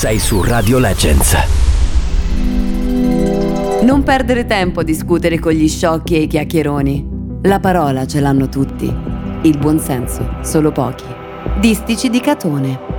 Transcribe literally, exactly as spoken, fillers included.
sei su Radio Legends. Non perdere tempo a discutere con gli sciocchi e i chiacchieroni. La parola ce l'hanno tutti, il buonsenso solo pochi. Distici di Catone.